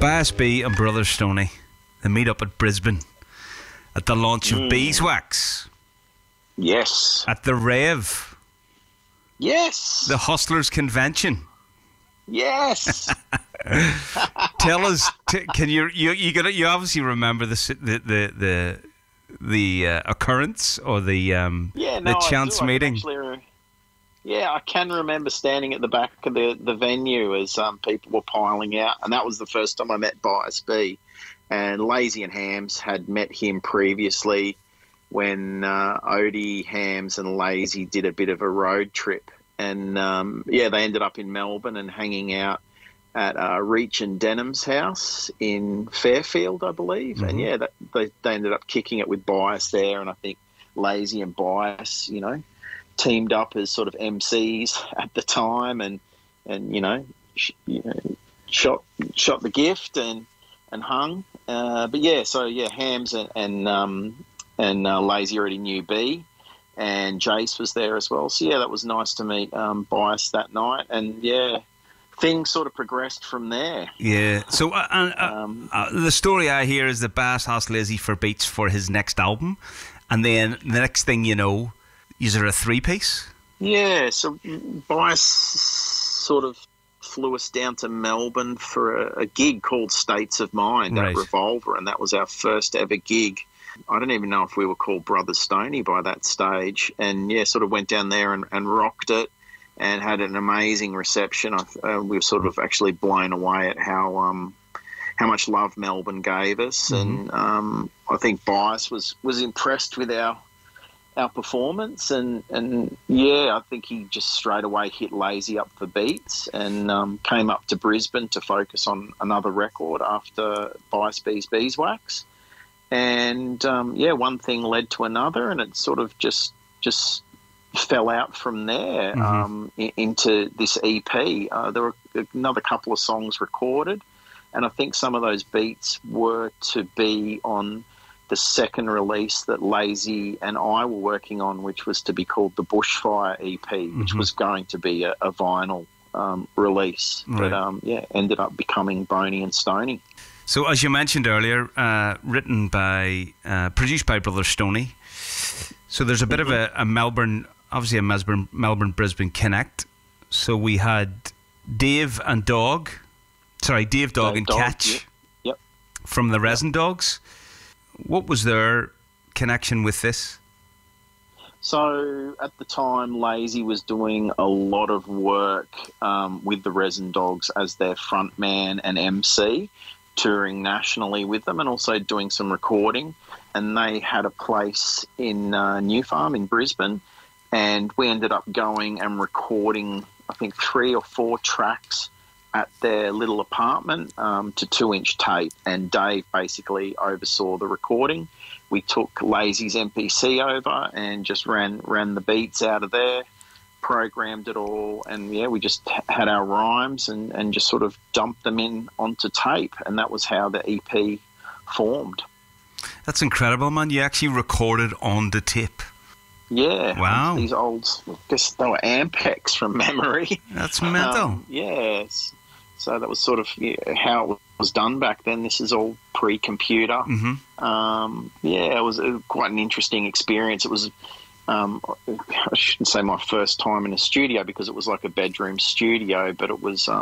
Bias B and Brother Stoney, they meet up at Brisbane at the launch of Beeswax. Yes. At the Rev. Yes. The Hustlers Convention. Yes. Tell us, can you obviously remember the occurrence or the chance meeting? I can remember standing at the back of the venue as people were piling out, and that was the first time I met Bias B. And Lazy and Hams had met him previously when Odie, Hams and Lazy did a bit of a road trip. And, they ended up in Melbourne and hanging out at Reach and Denham's house in Fairfield, I believe. Mm-hmm. And, they ended up kicking it with Bias there. And I think Lazy and Bias, teamed up as sort of MCs at the time and shot the gift and hung. Hams and Lazy already knew B. And Jace was there as well. So, that was nice to meet Bias that night. And, things sort of progressed from there. Yeah. So, the story I hear is that Bias asked Lazy for beats for his next album. And then the next thing you know, is there a three-piece? Yeah. So, Bias sort of flew us down to Melbourne for a gig called States of Mind at Revolver. And that was our first ever gig. I don't even know if we were called Brothers Stoney by that stage. And, sort of went down there and rocked it and had an amazing reception. We were sort of actually blown away at how much love Melbourne gave us. Mm-hmm. And I think Bias was impressed with our performance. And I think he just straight away hit Lazy up for beats and came up to Brisbane to focus on another record after Bias B's Beeswax. And, one thing led to another, and it sort of just fell out from there into this EP. There were another couple of songs recorded, and I think some of those beats were to be on the second release that Lazy and I were working on, which was to be called the Bushfire EP, which was going to be a vinyl release. Right. But, ended up becoming Boney and Stoney. So, as you mentioned earlier, produced by Brother Stoney. So there's a bit of a Melbourne, obviously a Melbourne-Brisbane connect. So we had Dave, Dog and Catch from the Resin Dogs. What was their connection with this? So at the time, Lazy was doing a lot of work with the Resin Dogs as their frontman and MC, touring nationally with them and also doing some recording. And they had a place in New Farm in Brisbane, and we ended up going and recording, I think, 3 or 4 tracks at their little apartment to 2-inch tape. And Dave basically oversaw the recording. We took Lazy's MPC over and just ran the beats out of there, programmed it all, and we just had our rhymes and just sort of dumped them in onto tape, and that was how the EP formed. That's incredible, man. You actually recorded on the tape. Yeah. Wow. These old, I guess they were Ampex from memory. That's mental. Yes. So that was sort of how it was done back then. This is all pre-computer. Mm-hmm. It was quite an interesting experience. It was I shouldn't say my first time in a studio because it was like a bedroom studio, but it was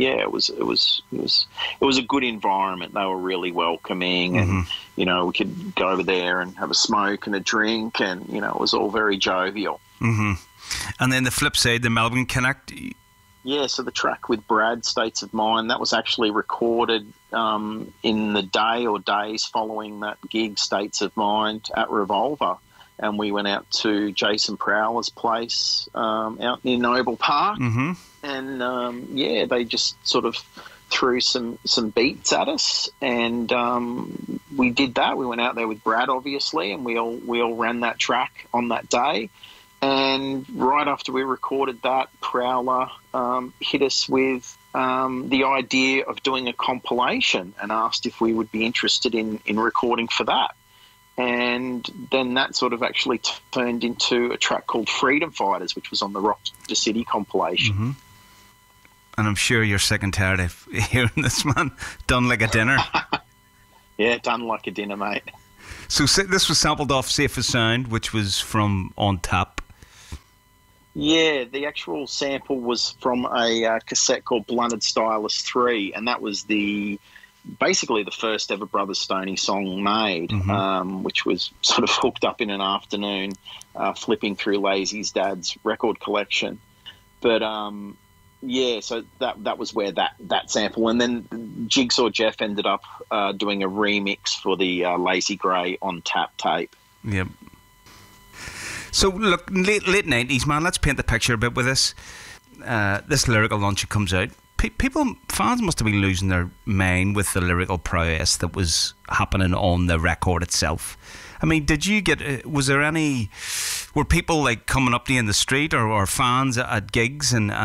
it was a good environment. They were really welcoming, and we could go over there and have a smoke and a drink, and it was all very jovial. Mm-hmm. And then the flip side, the Melbourne Connect. Yeah, so the track with Brad, States of Mind, that was actually recorded in the day or days following that gig, States of Mind, at Revolver. And we went out to Jason Prowler's place out near Noble Park. Mm-hmm. And, they just sort of threw some beats at us. And we did that. We went out there with Brad, obviously, and we all ran that track on that day. And right after we recorded that, Prowler hit us with the idea of doing a compilation and asked if we would be interested in recording for that. And then that sort of actually turned into a track called Freedom Fighters, which was on the Rock to City compilation. and I'm sure you're sick and tired of hearing this, man. Done Like a Dinner. Yeah, Done Like a Dinner, mate. So this was sampled off Safe as Sound, which was from On Tap. Yeah, the actual sample was from a cassette called Blunted Stylus 3, and that was basically the first ever Brothers Stoney song made, which was sort of hooked up in an afternoon, flipping through Lazy's dad's record collection. But yeah, so that was where that sample, and then Jigsaw Jeff ended up doing a remix for the Lazy Grey On Tap tape. Yep. So look, late 90s, man. Let's paint the picture a bit with this. This lyrical launch comes out. Fans must have been losing their mind with the lyrical prowess that was happening on the record itself. I mean, did you get? Were people like coming up to you in the street, or fans at gigs and?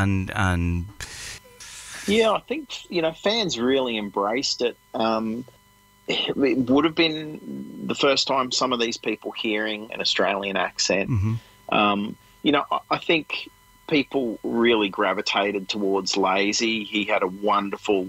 Yeah, I think fans really embraced it. It would have been the first time some of these people hearing an Australian accent. I think people really gravitated towards Lazy. He had a wonderful,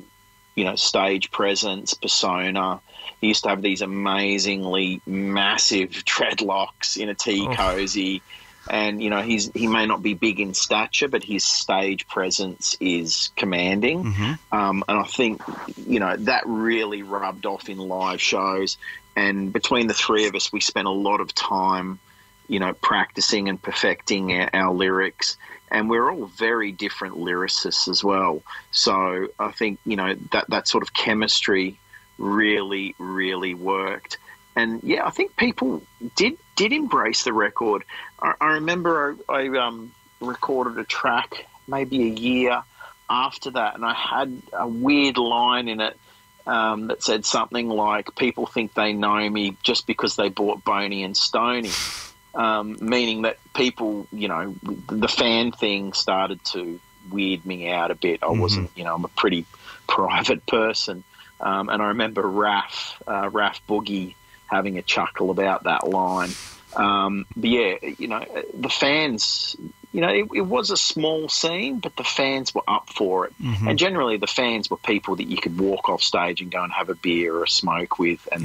stage presence, persona. He used to have these amazingly massive dreadlocks in a tea cozy. And, he may not be big in stature, but his stage presence is commanding. And I think, that really rubbed off in live shows. And between the three of us, we spent a lot of time, practicing and perfecting our lyrics. And we're all very different lyricists as well. So I think, that sort of chemistry really, really worked. And, yeah, I think people did embrace the record. I remember I recorded a track maybe a year after that, and I had a weird line in it that said something like, people think they know me just because they bought Boney and Stoney, meaning that people, the fan thing started to weird me out a bit. I wasn't, I'm a pretty private person. And I remember Raph Boogie having a chuckle about that line. But yeah, the fans, it was a small scene, but the fans were up for it. And generally the fans were people that you could walk off stage and go and have a beer or a smoke with. And,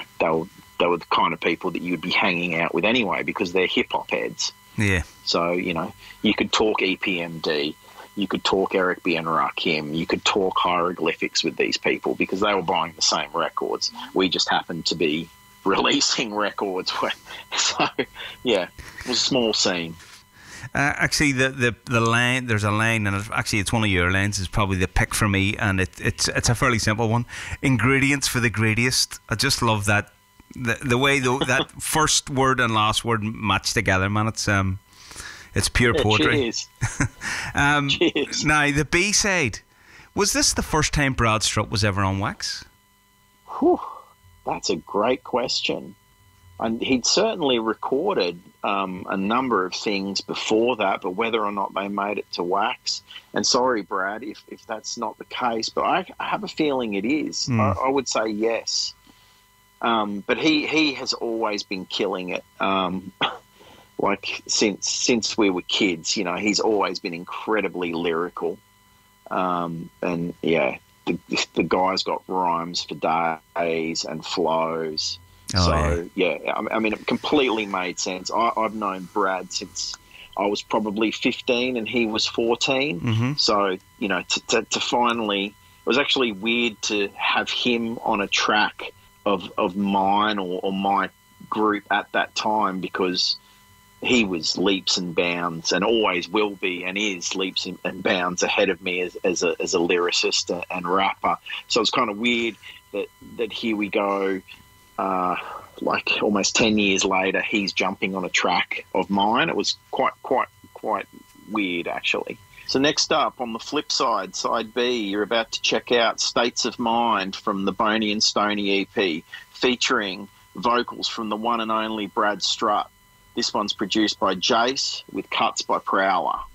they were the kind of people that you would be hanging out with anyway, because they're hip-hop heads. Yeah. So, you could talk EPMD, you could talk Eric B. and Rakim, you could talk hieroglyphics with these people because they were buying the same records. We just happened to be releasing records. So, yeah, it was a small scene. Actually, the line, there's a line, and it's one of your lines, is probably the pick for me, and it's a fairly simple one. Ingredients for the greatest. I just love that. The way that first word and last word match together, man. It's pure poetry. Cheers. Cheers. Now, the B-side. Was this the first time Brad Strutt was ever on Wax? Whew, that's a great question. And he'd certainly recorded a number of things before that, but whether or not they made it to Wax, and sorry, Brad, if that's not the case, but I have a feeling it is. I would say yes. But he has always been killing it. Like since we were kids, he's always been incredibly lyrical. And yeah, the guy's got rhymes for days and flows. I mean, it completely made sense. I've known Brad since I was probably 15 and he was 14. So, to finally, it was actually weird to have him on a track of mine or my group at that time, because he was leaps and bounds, and always will be and is leaps and bounds ahead of me as a lyricist and rapper. So it's kind of weird that here we go, like almost 10 years later, he's jumping on a track of mine. It was quite weird, actually. So next up, on the flip side, side B, you're about to check out States of Mind from the Boney and Stoney EP, featuring vocals from the one and only Brad Strutt. This one's produced by Jace with cuts by Prowler.